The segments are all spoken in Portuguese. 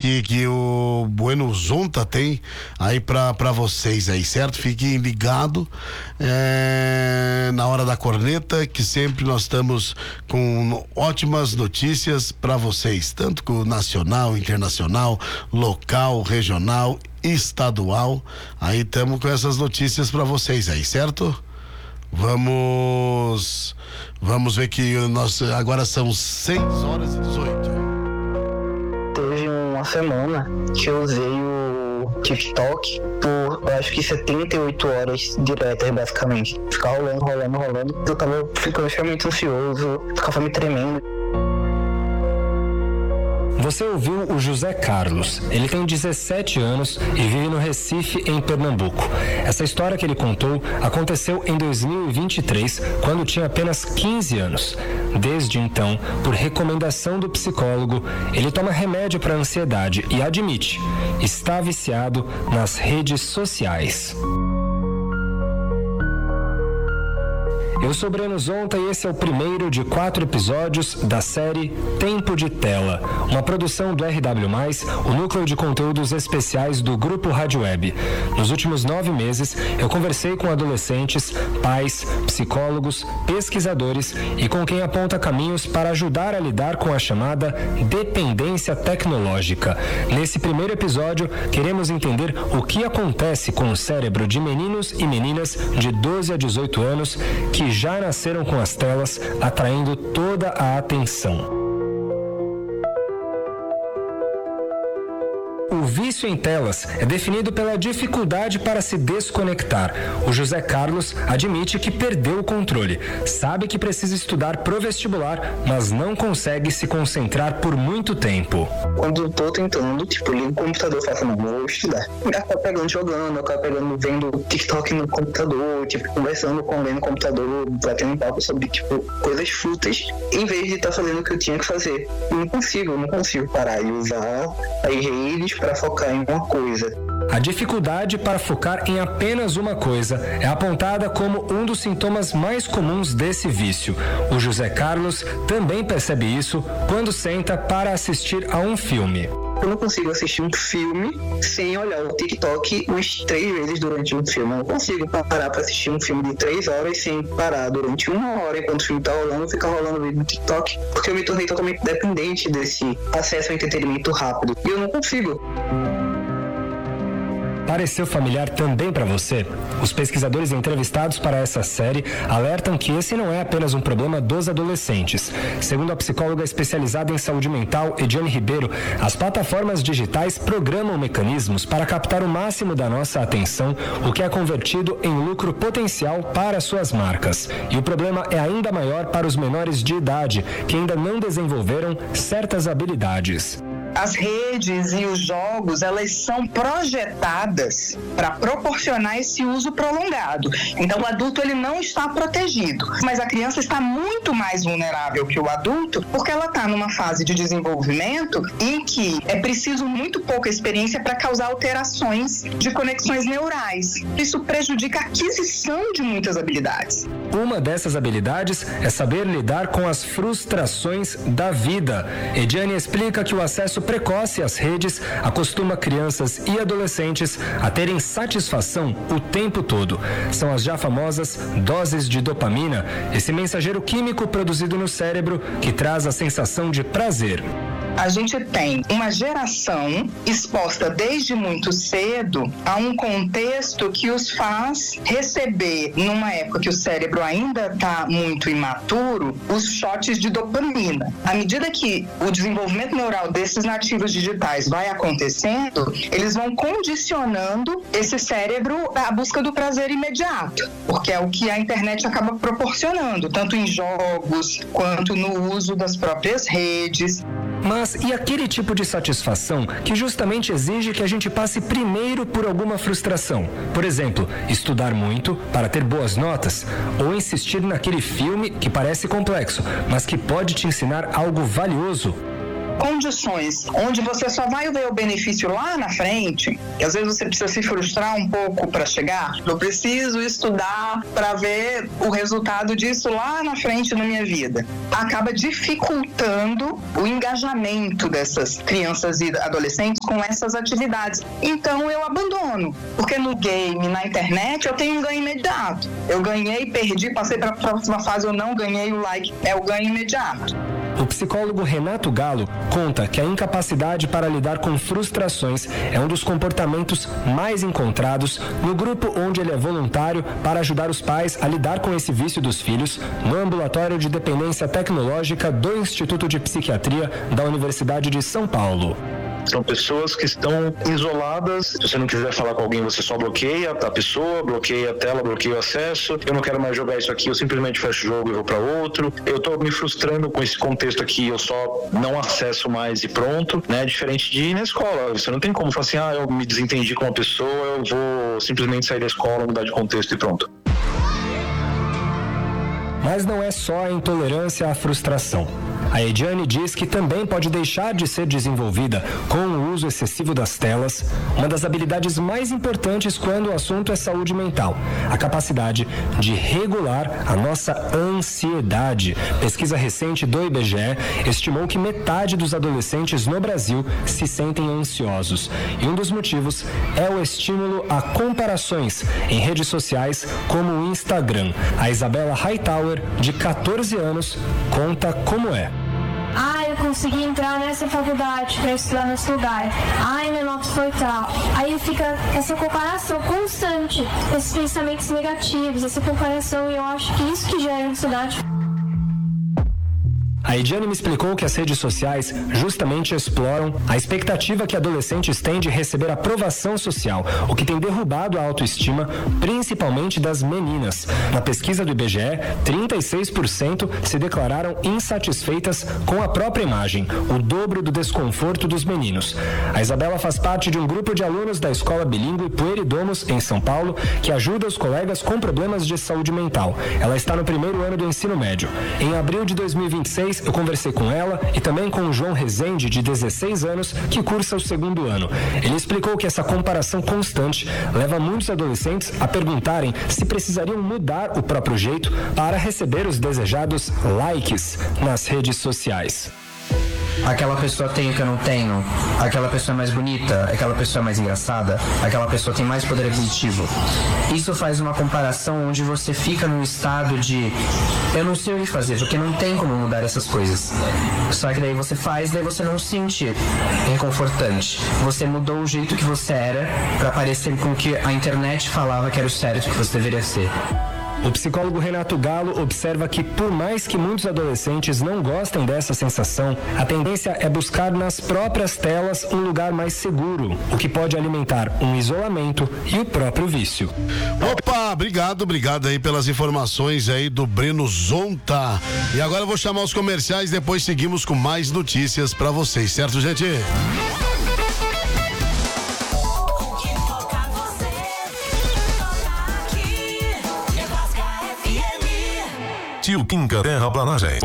que o Buenos Onta tem aí para vocês aí, certo? Fiquem ligados na hora da corneta, que sempre nós estamos com ótimas notícias para vocês, tanto com o nacional, internacional, local, regional, estadual. Aí estamos com essas notícias para vocês aí, certo? Vamos ver que nós agora são 6h18. Teve uma semana que eu usei o TikTok por, eu acho que 78 horas diretas, basicamente. Ficar rolando. Eu tava ficando extremamente ansioso, ficava me tremendo. Você ouviu o José Carlos. Ele tem 17 anos e vive no Recife, em Pernambuco. Essa história que ele contou aconteceu em 2023, quando tinha apenas 15 anos. Desde então, por recomendação do psicólogo, ele toma remédio para ansiedade e admite, está viciado nas redes sociais. Eu sou Breno Zonta e esse é o primeiro de 4 episódios da série Tempo de Tela, uma produção do RW+, o núcleo de conteúdos especiais do Grupo Rádio Web. Nos últimos 9 meses, eu conversei com adolescentes, pais, psicólogos, pesquisadores e com quem aponta caminhos para ajudar a lidar com a chamada dependência tecnológica. Nesse primeiro episódio, queremos entender o que acontece com o cérebro de meninos e meninas de 12 a 18 anos que já nasceram com as telas, atraindo toda a atenção. O vício em telas é definido pela dificuldade para se desconectar. O José Carlos admite que perdeu o controle, sabe que precisa estudar pro vestibular, mas não consegue se concentrar por muito tempo. Quando eu tô tentando, ligo o computador e faço, não, vou estudar. Eu acabo pegando jogando, eu acabo pegando, vendo TikTok no computador, conversando com alguém no computador, batendo papo sobre, coisas fúteis, em vez de estar fazendo o que eu tinha que fazer. Eu não consigo parar e usar as redes para focar em uma coisa. A dificuldade para focar em apenas uma coisa é apontada como um dos sintomas mais comuns desse vício. O José Carlos também percebe isso quando senta para assistir a um filme. Eu não consigo assistir um filme sem olhar o TikTok umas 3 vezes durante um filme. Eu não consigo parar para assistir um filme de 3 horas sem parar durante 1 hora enquanto o filme tá rolando, fica rolando vídeo no TikTok, porque eu me tornei totalmente dependente desse acesso ao entretenimento rápido. E eu não consigo. Pareceu familiar também para você? Os pesquisadores entrevistados para essa série alertam que esse não é apenas um problema dos adolescentes. Segundo a psicóloga especializada em saúde mental, Ediane Ribeiro, as plataformas digitais programam mecanismos para captar o máximo da nossa atenção, o que é convertido em lucro potencial para suas marcas. E o problema é ainda maior para os menores de idade, que ainda não desenvolveram certas habilidades. As redes e os jogos, elas são projetadas para proporcionar esse uso prolongado. Então, o adulto ele não está protegido, mas a criança está muito mais vulnerável que o adulto, porque ela está numa fase de desenvolvimento em que é preciso muito pouca experiência para causar alterações de conexões neurais. Isso prejudica a aquisição de muitas habilidades. Uma dessas habilidades é saber lidar com as frustrações da vida. Ediane explica que o acesso precoce às redes acostuma crianças e adolescentes a terem satisfação o tempo todo. São as já famosas doses de dopamina, esse mensageiro químico produzido no cérebro que traz a sensação de prazer. A gente tem uma geração exposta desde muito cedo a um contexto que os faz receber, numa época que o cérebro ainda está muito imaturo, os shots de dopamina. À medida que o desenvolvimento neural desses nativos digitais vai acontecendo, eles vão condicionando esse cérebro à busca do prazer imediato, porque é o que a internet acaba proporcionando, tanto em jogos quanto no uso das próprias redes. Mas e aquele tipo de satisfação que justamente exige que a gente passe primeiro por alguma frustração? Por exemplo, estudar muito para ter boas notas ou insistir naquele filme que parece complexo, mas que pode te ensinar algo valioso? condições onde você só vai ver o benefício lá na frente, e às vezes você precisa se frustrar um pouco para chegar, eu preciso estudar para ver o resultado disso lá na frente na minha vida. Acaba dificultando o engajamento dessas crianças e adolescentes com essas atividades. Então eu abandono, porque no game, na internet, eu tenho um ganho imediato. Eu ganhei, perdi, passei para a próxima fase, eu não ganhei o like, é o ganho imediato. O psicólogo Renato Galo conta que a incapacidade para lidar com frustrações é um dos comportamentos mais encontrados no grupo onde ele é voluntário para ajudar os pais a lidar com esse vício dos filhos no ambulatório de dependência tecnológica do Instituto de Psiquiatria da Universidade de São Paulo. São pessoas que estão isoladas. Se você não quiser falar com alguém, você só bloqueia a pessoa, bloqueia a tela, bloqueia o acesso. Eu não quero mais jogar isso aqui, eu simplesmente fecho o jogo e vou para outro. Eu estou me frustrando com esse contexto aqui, eu só não acesso mais e pronto, né? Diferente de ir na escola. Você não tem como falar assim, eu me desentendi com uma pessoa, eu vou simplesmente sair da escola, mudar de contexto e pronto. Mas não é só a intolerância à frustração. A Ediane diz que também pode deixar de ser desenvolvida com o uso excessivo das telas, uma das habilidades mais importantes quando o assunto é saúde mental, a capacidade de regular a nossa ansiedade. Pesquisa recente do IBGE estimou que metade dos adolescentes no Brasil se sentem ansiosos. E um dos motivos é o estímulo a comparações em redes sociais como o Instagram. A Isabela Hightower, de 14 anos, conta como é. Eu consegui entrar nessa faculdade para estudar nesse lugar. Minha nota foi tal. Aí fica essa comparação constante, esses pensamentos negativos, essa comparação, e eu acho que isso que gera ansiedade. A Ediane me explicou que as redes sociais justamente exploram a expectativa que adolescentes têm de receber aprovação social, o que tem derrubado a autoestima, principalmente das meninas. Na pesquisa do IBGE, 36% se declararam insatisfeitas com a própria imagem, o dobro do desconforto dos meninos. A Isabela faz parte de um grupo de alunos da escola bilíngue Pueridomus, em São Paulo, que ajuda os colegas com problemas de saúde mental. Ela está no primeiro ano do ensino médio. Em abril de 2026, eu conversei com ela e também com o João Rezende, de 16 anos, que cursa o segundo ano. Ele explicou que essa comparação constante leva muitos adolescentes a perguntarem se precisariam mudar o próprio jeito para receber os desejados likes nas redes sociais. Aquela pessoa tem o que eu não tenho, aquela pessoa é mais bonita, aquela pessoa é mais engraçada, aquela pessoa tem mais poder aquisitivo. Isso faz uma comparação onde você fica num estado de eu não sei o que fazer, porque não tem como mudar essas coisas. Só que daí você faz, daí você não se sente reconfortante. Você mudou o jeito que você era para parecer com o que a internet falava que era o certo que você deveria ser. O psicólogo Renato Galo observa que, por mais que muitos adolescentes não gostem dessa sensação, a tendência é buscar nas próprias telas um lugar mais seguro, o que pode alimentar um isolamento e o próprio vício. Opa, obrigado aí pelas informações aí do Breno Zonta. E agora eu vou chamar os comerciais, depois seguimos com mais notícias pra vocês, certo, gente? Tio Quinca Terraplanagem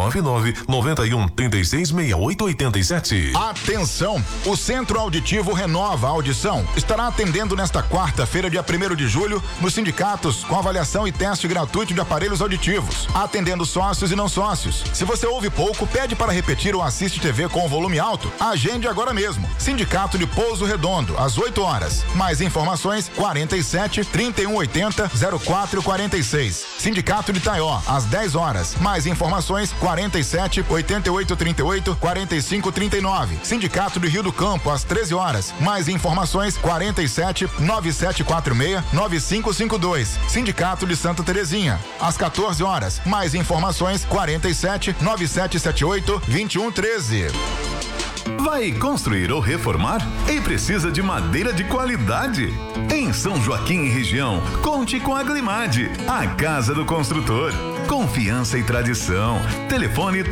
499-9136-6887. Atenção! O Centro Auditivo Renova a Audição estará atendendo nesta quarta-feira, dia 1º de julho, nos sindicatos, com avaliação e teste gratuito de aparelhos auditivos, atendendo sócios e não sócios. Se você ouve pouco, pede para repetir ou assiste TV com o volume alto, agende agora mesmo. Sindicato de Pouso Redondo, às 8 horas. Mais informações, 47 3180 0446. Sindicato de Itaió, às 10 horas. Mais informações, 47 88 38 45 39. Sindicato de Rio do Campo, às 13 horas. Mais informações, 47 9746 9552. Sindicato de Santa Terezinha, às 14 horas. Mais informações, 47 9778 2113. Vai construir ou reformar e precisa de madeira de qualidade? Em São Joaquim e região, conte com a Glimad, a casa do construtor. Confiança e tradição. Telefone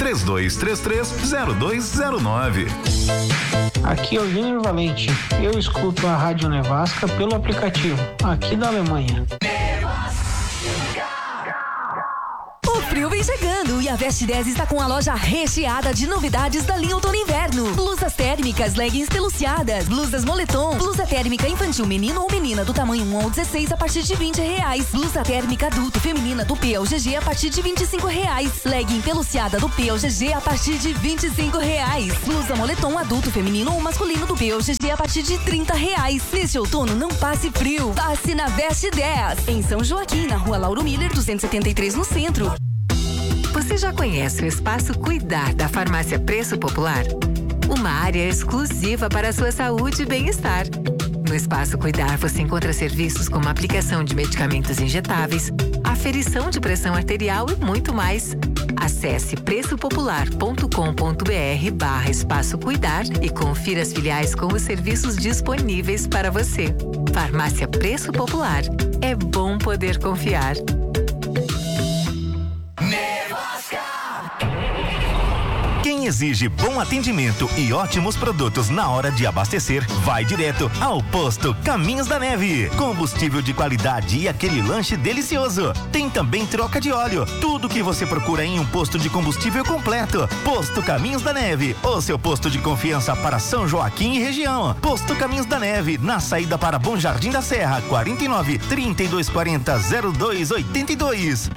3233-0209. Aqui é o Júnior Valente. Eu escuto a Rádio Nevasca pelo aplicativo, aqui da Alemanha. O frio vem chegando e E a Veste 10 está com a loja recheada de novidades da linha outono e inverno. Blusas térmicas, leggings peluciadas, blusas moletom, blusa térmica infantil menino ou menina do tamanho 1 ao 16 a partir de R$20. Blusa térmica adulto feminina do P ao GG a partir de R$25. Legging peluciada do P ao GG a partir de R$25. Blusa moletom adulto feminino ou masculino do P ao GG a partir de R$30. Neste outono não passe frio, passe na Veste 10. Em São Joaquim, na Rua Lauro Miller 273 no centro. Você já conhece o Espaço Cuidar da Farmácia Preço Popular? Uma área exclusiva para a sua saúde e bem-estar. No Espaço Cuidar você encontra serviços como aplicação de medicamentos injetáveis, aferição de pressão arterial e muito mais. Acesse preçopopular.com.br/Espaço Cuidar e confira as filiais com os serviços disponíveis para você. Farmácia Preço Popular. É bom poder confiar. Quem exige bom atendimento e ótimos produtos na hora de abastecer, vai direto ao Posto Caminhos da Neve. Combustível de qualidade e aquele lanche delicioso. Tem também troca de óleo. Tudo que você procura em um posto de combustível completo. Posto Caminhos da Neve, o seu posto de confiança para São Joaquim e região. Posto Caminhos da Neve, na saída para Bom Jardim da Serra, 49 3240 0282.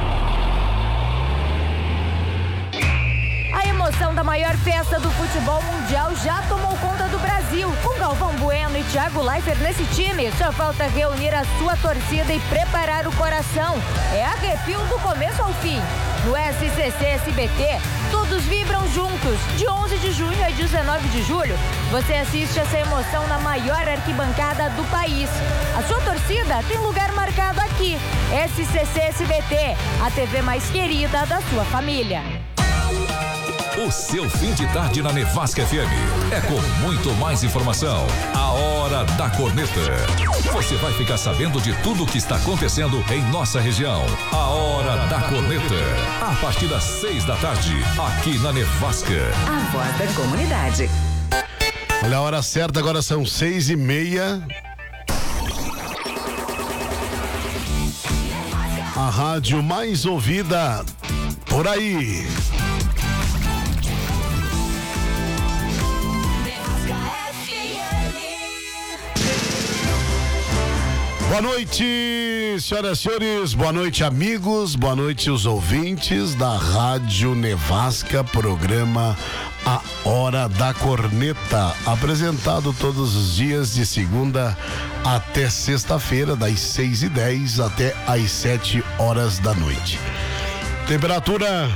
A emoção da maior festa do futebol mundial já tomou conta do Brasil. Com Galvão Bueno e Thiago Leifert nesse time, só falta reunir a sua torcida e preparar o coração. É arrepio do começo ao fim. No SCC SBT, todos vibram juntos. De 11 de junho a 19 de julho, você assiste essa emoção na maior arquibancada do país. A sua torcida tem lugar marcado aqui. SCC SBT, a TV mais querida da sua família. O seu fim de tarde na Nevasca FM é com muito mais informação. A Hora da Corneta. Você vai ficar sabendo de tudo o que está acontecendo em nossa região. A Hora da Corneta. A partir das 6 da tarde, aqui na Nevasca. A voz da comunidade. Olha a hora certa, agora são 6:30. A rádio mais ouvida por aí. Boa noite, senhoras e senhores, boa noite, amigos, boa noite, os ouvintes da Rádio Nevasca, programa A Hora da Corneta, apresentado todos os dias de segunda até sexta-feira, das 6h10 até às 7 horas da noite. Temperatura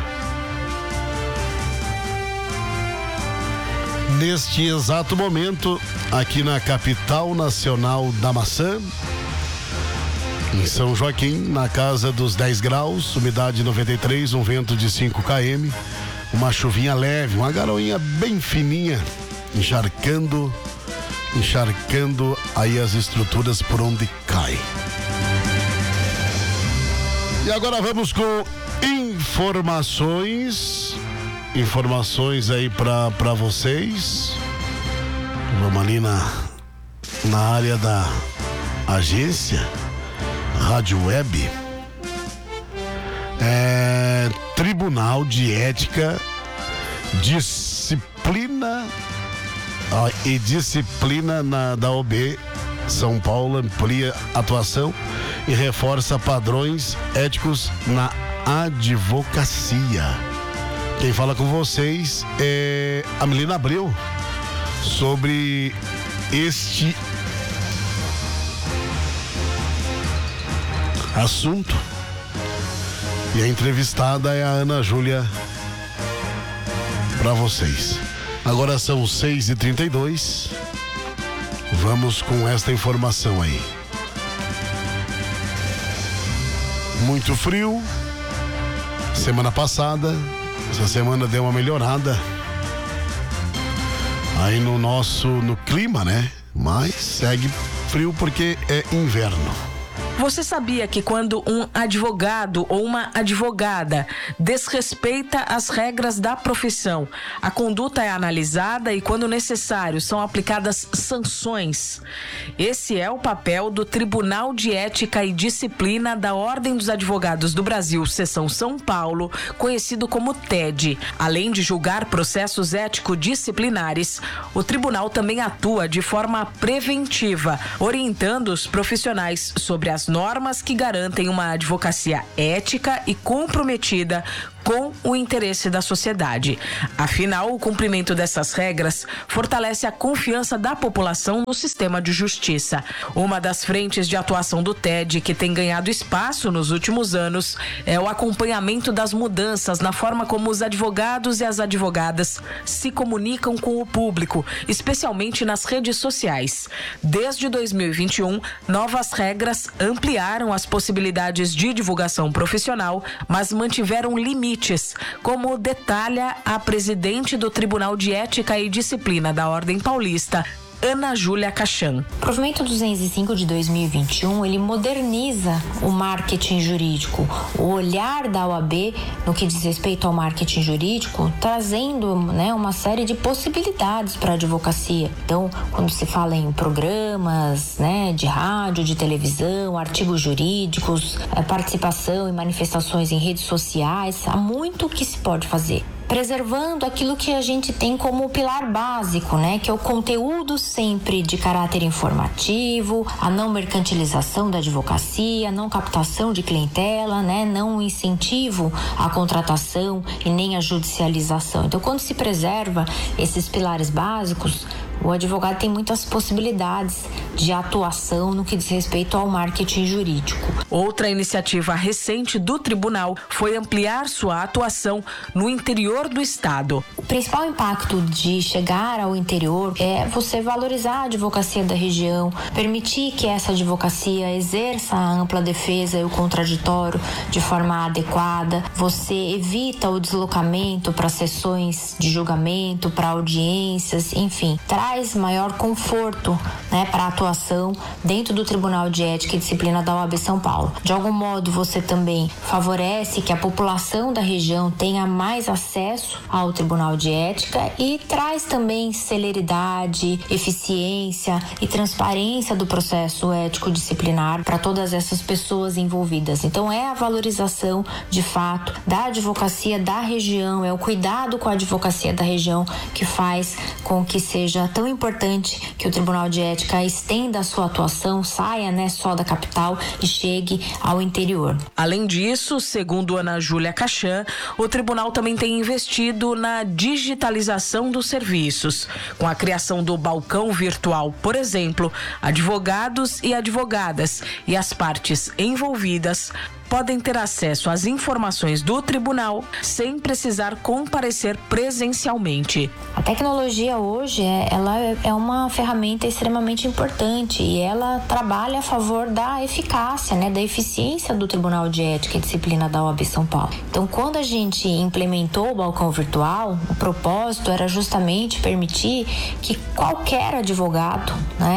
neste exato momento aqui na capital nacional da maçã, em São Joaquim, na casa dos 10 graus, umidade 93, um vento de 5 km, uma chuvinha leve, uma garoinha bem fininha, encharcando aí as estruturas por onde cai. E agora vamos com informações aí pra vocês. Vamos ali na área da agência Rádio Web. Tribunal de Ética, Disciplina e Disciplina da OB São Paulo amplia atuação e reforça padrões éticos na advocacia. Quem fala com vocês é a Melina Abreu sobre este assunto. E a entrevistada é a Ana Júlia para vocês. Agora são 6h32. Vamos com esta informação aí. Muito frio. Semana passada. Essa semana deu uma melhorada aí no clima, né? Mas segue frio porque é inverno. Você sabia que quando um advogado ou uma advogada desrespeita as regras da profissão, a conduta é analisada e, quando necessário, são aplicadas sanções? Esse é o papel do Tribunal de Ética e Disciplina da Ordem dos Advogados do Brasil, Seção São Paulo, conhecido como TED. Além de julgar processos ético-disciplinares, o tribunal também atua de forma preventiva, orientando os profissionais sobre as normas que garantem uma advocacia ética e comprometida com o interesse da sociedade. Afinal, o cumprimento dessas regras fortalece a confiança da população no sistema de justiça. Uma das frentes de atuação do TED, que tem ganhado espaço nos últimos anos, é o acompanhamento das mudanças na forma como os advogados e as advogadas se comunicam com o público, especialmente nas redes sociais. Desde 2021, novas regras ampliaram as possibilidades de divulgação profissional, mas mantiveram limites, como detalha a presidente do Tribunal de Ética e Disciplina da Ordem Paulista, Ana Júlia Cachan. O provimento 205 de 2021, ele moderniza o marketing jurídico, o olhar da OAB no que diz respeito ao marketing jurídico, trazendo, uma série de possibilidades para a advocacia. Então, quando se fala em programas, de rádio, de televisão, artigos jurídicos, participação em manifestações em redes sociais, há muito que se pode fazer, preservando aquilo que a gente tem como pilar básico, que é o conteúdo sempre de caráter informativo, a não mercantilização da advocacia, a não captação de clientela, não incentivo à contratação e nem à judicialização. Então, quando se preserva esses pilares básicos, o advogado tem muitas possibilidades de atuação no que diz respeito ao marketing jurídico. Outra iniciativa recente do tribunal foi ampliar sua atuação no interior do estado. O principal impacto de chegar ao interior é você valorizar a advocacia da região, permitir que essa advocacia exerça a ampla defesa e o contraditório de forma adequada. Você evita o deslocamento para sessões de julgamento, para audiências, enfim, traz maior conforto, para a atuação dentro do Tribunal de Ética e Disciplina da OAB São Paulo. De algum modo, você também favorece que a população da região tenha mais acesso ao Tribunal de Ética e traz também celeridade, eficiência e transparência do processo ético-disciplinar para todas essas pessoas envolvidas. Então, é a valorização, de fato, da advocacia da região, é o cuidado com a advocacia da região que faz com que seja tão importante que o Tribunal de Ética estenda a sua atuação, saia só da capital e chegue ao interior. Além disso, segundo Ana Júlia Cachan, o tribunal também tem investido na digitalização dos serviços. Com a criação do balcão virtual, por exemplo, advogados e advogadas e as partes envolvidas podem ter acesso às informações do tribunal sem precisar comparecer presencialmente. A tecnologia hoje ela é uma ferramenta extremamente importante e ela trabalha a favor da eficácia, da eficiência do Tribunal de Ética e Disciplina da OAB São Paulo. Então, quando a gente implementou o balcão virtual, o propósito era justamente permitir que qualquer advogado,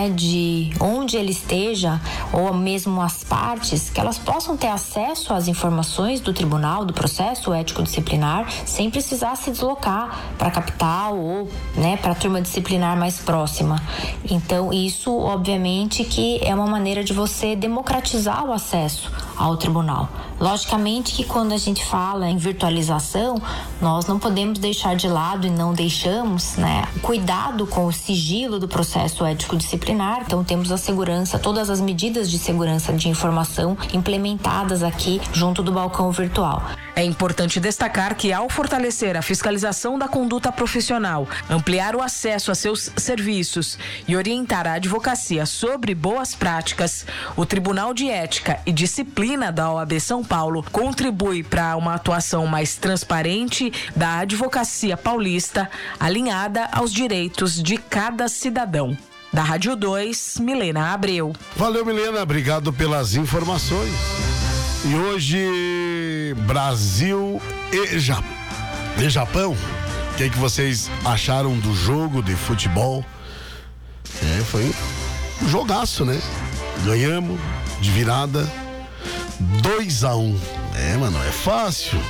de onde ele esteja, ou mesmo as partes, que elas possam ter acesso às informações do tribunal, do processo ético-disciplinar, sem precisar se deslocar para a capital ou para a turma disciplinar mais próxima. Então, isso, obviamente, que é uma maneira de você democratizar o acesso ao tribunal. Logicamente que quando a gente fala em virtualização, nós não podemos deixar de lado e não deixamos, cuidado com o sigilo do processo ético-disciplinar. Então, temos a segurança, todas as medidas de segurança de informação implementadas aqui junto do balcão virtual. É importante destacar que, ao fortalecer a fiscalização da conduta profissional, ampliar o acesso a seus serviços e orientar a advocacia sobre boas práticas, o Tribunal de Ética e Disciplina da OAB São Paulo contribui para uma atuação mais transparente da advocacia paulista, alinhada aos direitos de cada cidadão. Da Rádio 2, Milena Abreu. Valeu, Milena, obrigado pelas informações. E hoje, Brasil e Japão. O que vocês acharam do jogo de futebol? Foi um jogaço, Ganhamos, de virada, 2-1. Mano, é fácil.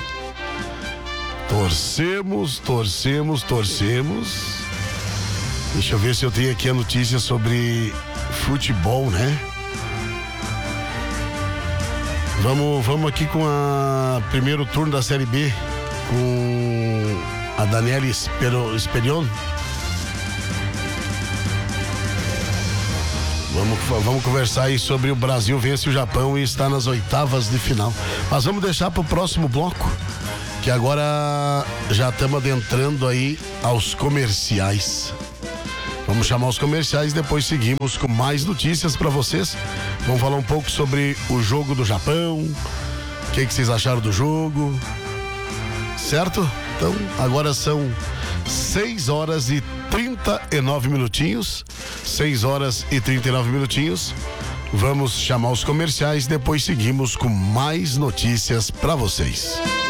Torcemos. Deixa eu ver se eu tenho aqui a notícia sobre futebol, né? Vamos aqui com a primeiro turno da Série B, com a Daniela Esperion. Vamos conversar aí sobre o Brasil vence o Japão e está nas oitavas de final. Mas vamos deixar para o próximo bloco, que agora já estamos adentrando aí aos comerciais. Vamos chamar os comerciais, depois seguimos com mais notícias para vocês. Vamos falar um pouco sobre o jogo do Japão, o que vocês acharam do jogo, certo? Então, agora são 6 horas e 39 minutinhos. 6 horas e 39 minutinhos. Vamos chamar os comerciais, depois seguimos com mais notícias para vocês.